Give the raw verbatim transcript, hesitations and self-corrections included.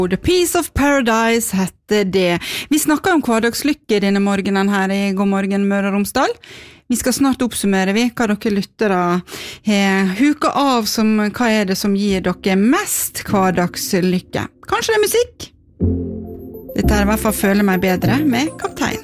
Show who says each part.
Speaker 1: The Piece of Paradise hette det. Vi snakker om hverdagslykke denne morgenen her i God morgen Møre og Romsdal. Vi skal snart oppsummere vi, hva dere lyttere har huket av som hva er det som gir dere mest hverdagslykke. Kanskje det er musikk? Dette er i hvert fall Føle meg bedre med Kaptein.